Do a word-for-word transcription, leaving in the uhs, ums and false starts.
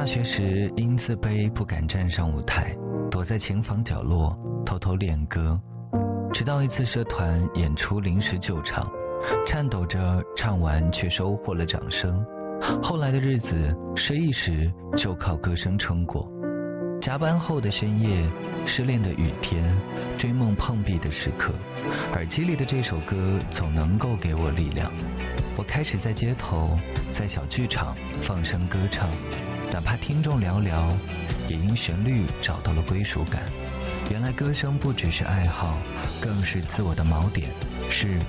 学时因自卑不敢站上舞台，躲在琴房角落偷偷练歌，直到一次社团演出临时救场，颤抖着唱完却收获了掌声。后来的日子失意时就靠歌声撑过，加班后的深夜，失恋的雨天，追梦碰壁的时刻，耳机里的这首歌总能够给我力量。我开始在街头，在小剧场放声歌唱，哪怕听众寥寥，也因旋律找到了归属感。原来歌声不只是爱好，更是自我的锚点，是